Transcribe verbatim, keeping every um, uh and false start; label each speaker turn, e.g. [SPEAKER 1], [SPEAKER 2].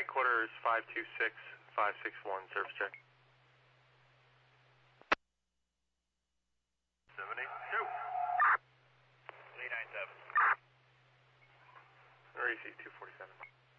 [SPEAKER 1] quarters five two six, five six one, service check.
[SPEAKER 2] seven eight two. three nine seven.
[SPEAKER 1] R A C two forty-seven.